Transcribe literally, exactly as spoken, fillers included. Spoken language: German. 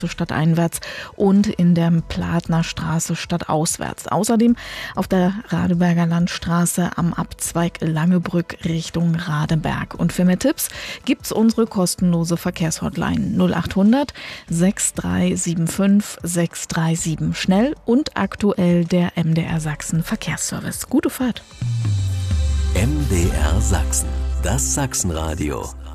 stadteinwärts und in der Platner Straße stadtauswärts. Außerdem auf der Radeberger Landstraße am Abzweig Langebrück Richtung Radeberg. Und für mehr Tipps gibt's unsere kostenlose Verkehrshotline null achthundert sechs drei sieben fünf sechs drei sieben. Schnell und aktuell der M D R Sachsen Verkehrsservice. Gute Fahrt. M D R Sachsen, das Sachsenradio.